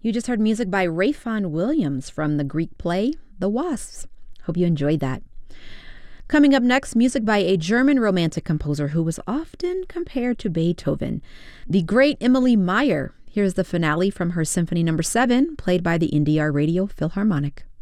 You just heard music by Rayfon Williams from the Greek play The Wasps. Hope you enjoyed that. Coming up next, music by a German romantic composer who was often compared to Beethoven, the great Emily Meyer. Here's the finale from her Symphony No. 7, played by the NDR Radio Philharmonic.